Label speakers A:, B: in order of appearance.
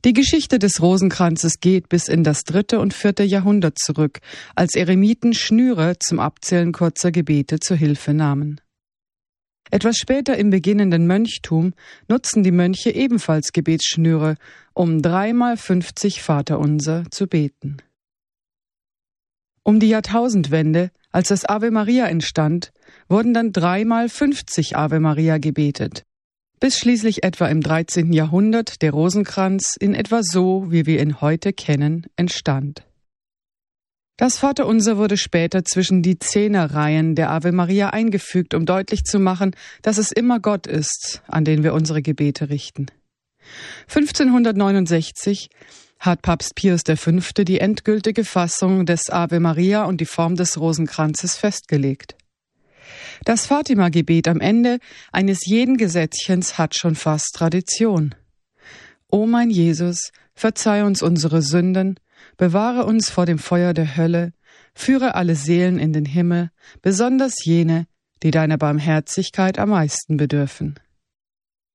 A: Die Geschichte des Rosenkranzes geht bis in das 3. und 4. Jahrhundert zurück, als Eremiten Schnüre zum Abzählen kurzer Gebete zur Hilfe nahmen. Etwas später im beginnenden Mönchtum nutzen die Mönche ebenfalls Gebetsschnüre, um 3-mal 50 Vaterunser zu beten. Um die Jahrtausendwende, als das Ave Maria entstand, wurden dann 3-mal 50 Ave Maria gebetet, bis schließlich etwa im 13. Jahrhundert der Rosenkranz in etwa so, wie wir ihn heute kennen, entstand. Das Vaterunser wurde später zwischen die 10er-Reihen der Ave Maria eingefügt, um deutlich zu machen, dass es immer Gott ist, an den wir unsere Gebete richten. 1569 hat Papst Pius V. die endgültige Fassung des Ave Maria und die Form des Rosenkranzes festgelegt. Das Fatima-Gebet am Ende eines jeden Gesetzchens hat schon fast Tradition. O mein Jesus, verzeih uns unsere Sünden, bewahre uns vor dem Feuer der Hölle, führe alle Seelen in den Himmel, besonders jene, die deiner Barmherzigkeit am meisten bedürfen.